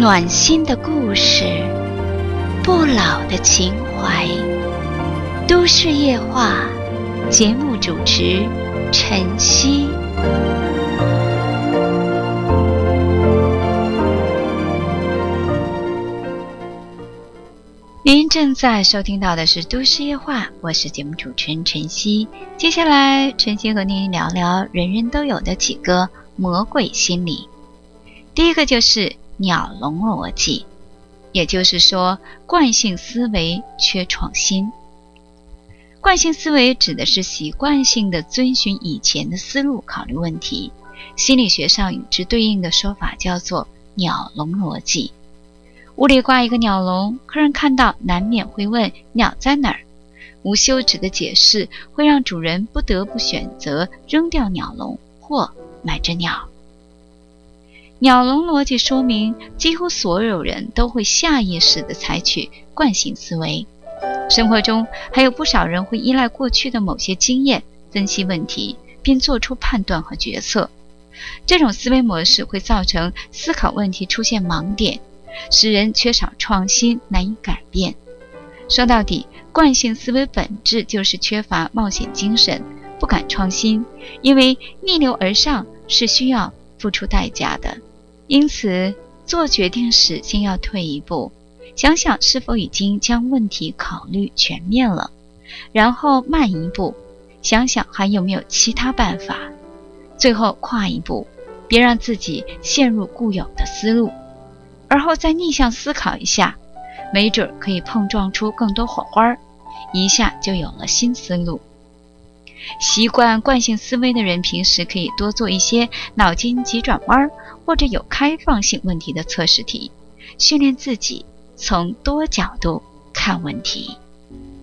暖心的故事，不老的情怀。都市夜话，节目主持晨曦。您正在收听到的是都市夜话，我是节目主持人晨曦。接下来晨曦和您聊聊人人都有的几个魔鬼心理。第一个就是鸟笼逻辑，也就是说惯性思维缺创新。惯性思维指的是习惯性的遵循以前的思路考虑问题，心理学上与之对应的说法叫做鸟笼逻辑。屋里挂一个鸟笼，客人看到难免会问鸟在哪儿，无休止的解释会让主人不得不选择扔掉鸟笼或买只鸟。鸟笼逻辑说明几乎所有人都会下意识地采取惯性思维，生活中还有不少人会依赖过去的某些经验分析问题，并做出判断和决策。这种思维模式会造成思考问题出现盲点，使人缺少创新，难以改变。说到底，惯性思维本质就是缺乏冒险精神，不敢创新，因为逆流而上是需要付出代价的。因此，做决定时先要退一步，想想是否已经将问题考虑全面了，然后慢一步，想想还有没有其他办法，最后跨一步，别让自己陷入固有的思路，而后再逆向思考一下，没准可以碰撞出更多火花，一下就有了新思路。习惯惯性思维的人，平时可以多做一些脑筋急转弯或者有开放性问题的测试题，训练自己从多角度看问题。